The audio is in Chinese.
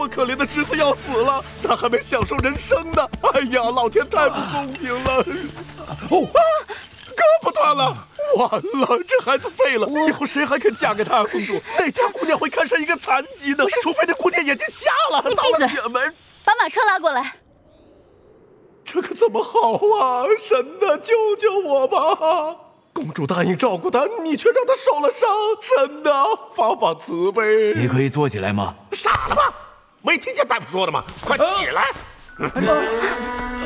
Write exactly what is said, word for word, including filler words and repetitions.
我可怜的侄子要死了，他还没享受人生呢！哎呀，老天太不公平了！哦，啊，胳膊断了，完了，这孩子废了，以后谁还肯嫁给他？公主，哪家姑娘会看上一个残疾呢？除非那姑娘眼睛瞎了， 你闭嘴！ 血门， 把马车拉过来。 这可怎么好啊！神的，救救我吧！公主答应照顾他，你却让他受了伤，神的，发发慈悲！ 你可以坐起来吗？ 傻了吗？没听见大夫说的吗？快起来！